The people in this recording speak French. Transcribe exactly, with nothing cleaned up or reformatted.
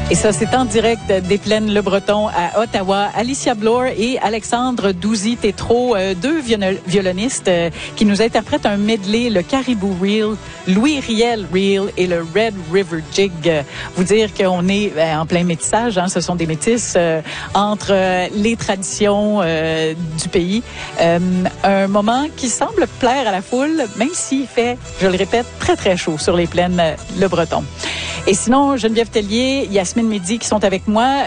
Et ça, c'est en direct des Plaines Le Breton à Ottawa. Alicia Bloor et Alexandre Douzy-Tétrault, euh, deux viol- violonistes euh, qui nous interprètent un medley, le Caribou Reel, Louis Riel Reel et le Red River Jig. Vous dire qu'on est ben, en plein métissage, hein, ce sont des métis euh, entre euh, les traditions euh, du pays. Euh, un moment qui semble plaire à la foule, même s'il fait, je le répète, très très chaud sur les Plaines Le Breton. Et sinon, Geneviève Tellier, Yasmine Mehdi qui sont avec moi.